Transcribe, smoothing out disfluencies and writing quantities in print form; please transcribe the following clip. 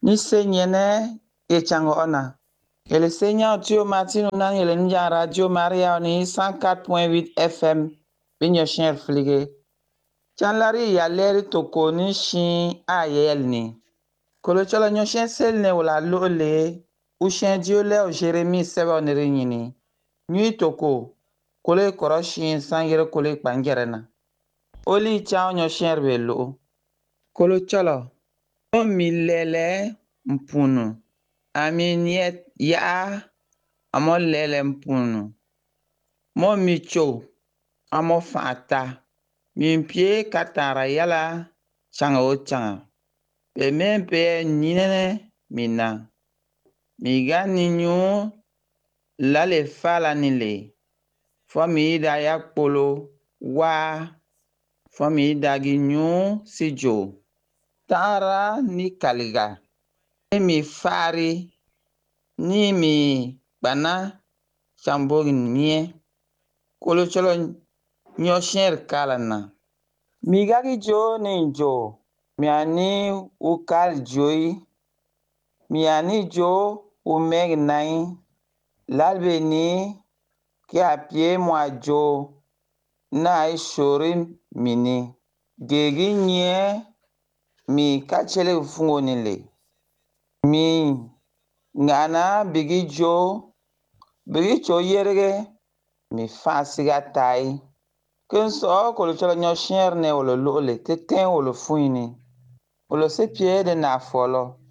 Ni senyene e chango ona. Et le Seigneur Dieu Martin Onan et le Radio Maria ni 104.8 FM. Binyo chien flige. Chanlari ya leri toko ni shin ayel ni. Kolo chola nyo chien sel ne wala lo le. U chien Dieu le o Jérémie seba onere nyini. Nyi toko. Kole koro shin sangere kole kpangerena. Oli chao nyo chien rebe lo. Kolo chola. O mi lele mpunu. Ami niet ya amo lele mpunu. Mo micho amo fata. Mimpie katara yala changa o changa. Pe mempe ninene mina. Miga ninyu lale fala nile. Fo mi ida yak polo wa. Fo mi ida ginyu si jo. Tara ni kaliga. Mi fari. Ni mi bana chambogi nye. Kolo cholo nyo sher kala na. Mi gagi jo ni jo. Mi ani ukal joi. Mi ani jo umeg nai. Lalbe ni ki apie mwa jo. Na ishori mini. Gegi nye mi kachele ufungo nile. Mi ngana bigi jo. Bigi cho yerege. Mi fasiga tai. Ken so kolo chola nyo sher ne wolo lole. Te ten wolo fuini. Wolo se pie de na folo.